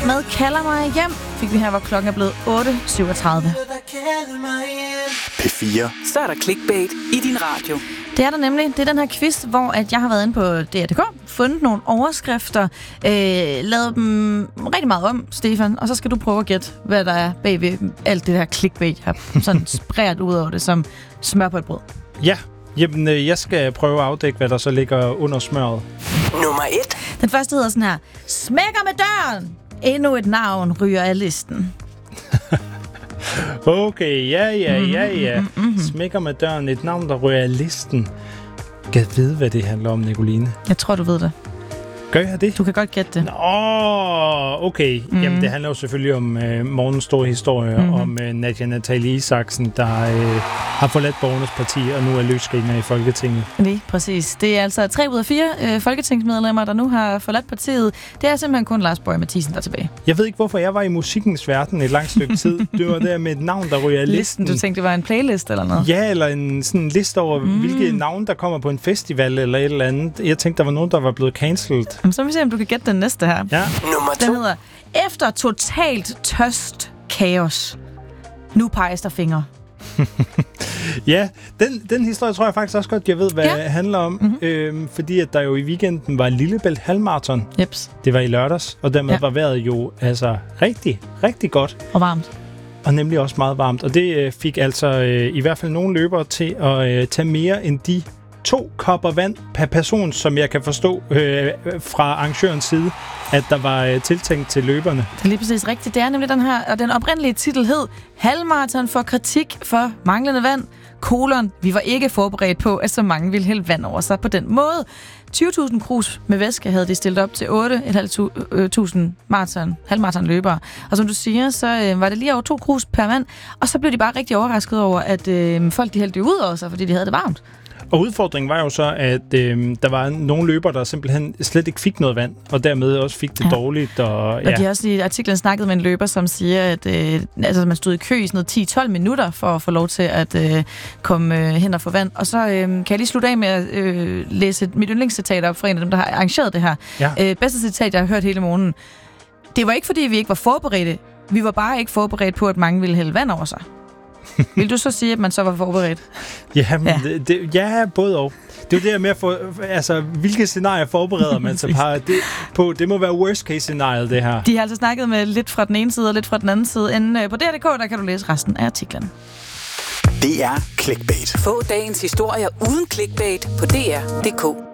med Kalder mig hjem fik vi her, hvor klokken er blevet 8.37. P4. Så er der clickbait i din radio. Det er der nemlig. Det er den her quiz, hvor at jeg har været inde på DR.dk, fundet nogle overskrifter, lavet dem rigtig meget om, Stefan, og så skal du prøve at gætte, hvad der er bagved alt det her clickbait, jeg har sådan spredt ud over det som smør på et brød. Ja, jamen, jeg skal prøve at afdække, hvad der så ligger under smøret. Nummer 1. Den første hedder sådan her: smækker med døren! Endnu et navn ryger af listen. Okay, ja. Smækker med døren, et navn, der rører af listen. Kan jeg vide, hvad det handler om, Nicoline? Jeg tror, du ved det. Gør jeg det? Du kan godt gætte det. Okay. Jamen, det handler jo selvfølgelig om morgens store historie om Nadia Nathalie Isaksen, der har forladt Borgernes Parti og nu er løsgænger i Folketinget. Lige præcis. Det er altså 3 ud af 4 folketingsmedlemmer, der nu har forladt partiet. Det er simpelthen kun Lars Boje Mathiesen, der er tilbage. Jeg ved ikke, hvorfor jeg var i musikkens verden et langt stykke tid. Det var der med et navn, der ryger af listen. Du tænkte, det var en playlist eller noget? Ja, eller en sådan liste over, hvilke navn, der kommer på en festival eller et eller andet. Jeg tænkte, der var nogen, der var blevet cancelled. Så vil vi se, om du kan gætte den næste her. Ja. Nummer 2. Den hedder: efter totalt tørst kaos. Nu peges der fingre. Ja, den historie tror jeg faktisk også godt, jeg ved, hvad det handler om. Fordi at der jo i weekenden var Lillebælt halvmarathon. Jeps. Det var i lørdags, og dermed var vejret jo altså rigtig, rigtig godt. Og varmt. Og nemlig også meget varmt. Og det fik altså i hvert fald nogle løbere til at tage mere end de 2 kopper vand per person, som jeg kan forstå fra arrangørens side, at der var tiltænkt til løberne. Det er lige præcis rigtigt. Det er nemlig den her, og den oprindelige titel hed: halvmarathon for kritik for manglende vand, : vi var ikke forberedt på, at så mange ville hælde vand over sig på den måde. 20.000 krus med væske havde de stillet op til 8.500 halvmarathon løbere. Og som du siger, så var det lige over 2 krus per mand, og så blev de bare rigtig overrasket over, at folk de hældte ud over sig, fordi de havde det varmt. Og udfordringen var jo så, at der var nogle løbere, der simpelthen slet ikke fik noget vand, og dermed også fik det dårligt. Og de har også i artiklen snakket med en løber, som siger, at man stod i kø i sådan noget 10-12 minutter for at få lov til at komme hen og få vand. Og så kan jeg lige slutte af med at læse mit yndlingscitat op fra en af dem, der har arrangeret det her. Ja. Bedste citat, jeg har hørt hele morgenen: det var ikke, fordi vi ikke var forberedte. Vi var bare ikke forberedt på, at mange ville hælde vand over sig. Vil du så sige, at man så var forberedt? Ja, både og. Det er jo det med at få, altså, hvilke scenarier forbereder man sig på? Det må være worst case scenario, det her. De har altså snakket med lidt fra den ene side og lidt fra den anden side. Inde på DR.dk, der kan du læse resten af artiklen. Det er clickbait. Få dagens historier uden clickbait på DR.dk.